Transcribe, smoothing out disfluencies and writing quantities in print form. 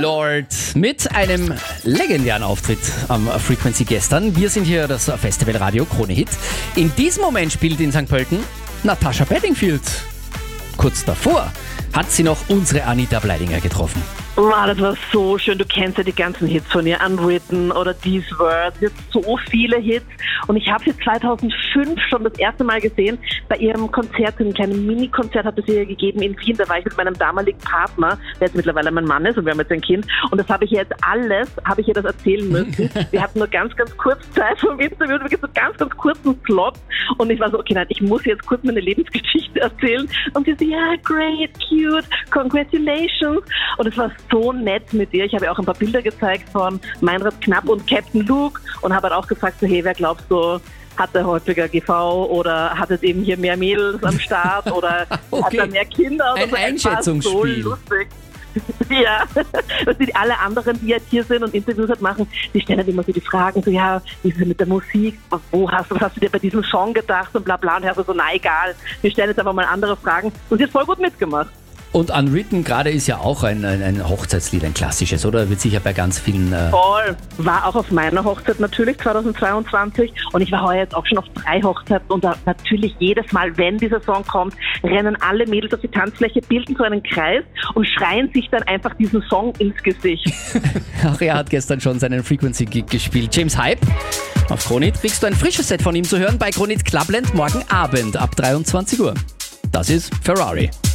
Lord mit einem legendären Auftritt am Frequency gestern. Wir sind hier das Festivalradio Krone Hit. In diesem Moment spielt in St. Pölten Natascha Bedingfield. Kurz davor hat sie noch unsere Anita Bleidinger getroffen. Oh, das war so schön. Du kennst ja die ganzen Hits von ihr, Unwritten oder These Words. Sie hat so viele Hits. Und ich habe sie 2005 schon das erste Mal gesehen bei ihrem Konzert, ein kleines Mini-Konzert hat es ihr gegeben in Wien. Da war ich mit meinem damaligen Partner, der jetzt mittlerweile mein Mann ist und wir haben jetzt ein Kind. Und das habe ich ihr das erzählen müssen. Wir hatten nur ganz kurz Zeit vom Interview, wirklich so ganz kurzen Slot. Und ich war so, okay, nein, ich muss jetzt kurz meine Lebensgeschichte erzählen. Und sie so, ja, great, cute, congratulations. Und es war so nett mit ihr. Ich habe ihr auch ein paar Bilder gezeigt von Meinrad Knapp und Captain Luke und habe halt auch gefragt, so, hey, wer glaubst du, hat er häufiger GV oder hat es eben hier mehr Mädels am Start oder okay. Hat er mehr Kinder? Ein Einschätzungsspiel. So lustig. Ja, dass die alle anderen, die jetzt hier sind und Interviews halt machen, die stellen halt immer so die Fragen, so ja, wie ist es mit der Musik, was hast du dir bei diesem Song gedacht und bla bla und Herr so, na egal, wir stellen jetzt einfach mal andere Fragen und sie hat voll gut mitgemacht. Und Unwritten gerade ist ja auch ein Hochzeitslied, ein klassisches, oder? Wird sicher bei ganz vielen... Voll. War auch auf meiner Hochzeit natürlich, 2022. Und ich war heuer jetzt auch schon auf 3 Hochzeiten. Und da natürlich jedes Mal, wenn dieser Song kommt, rennen alle Mädels auf die Tanzfläche, bilden so einen Kreis und schreien sich dann einfach diesen Song ins Gesicht. Auch er hat gestern schon seinen Frequency-Gig gespielt. James Hype. Auf Krone Hit kriegst du ein frisches Set von ihm zu hören bei Krone Hit Clubland morgen Abend ab 23 Uhr. Das ist Ferrari.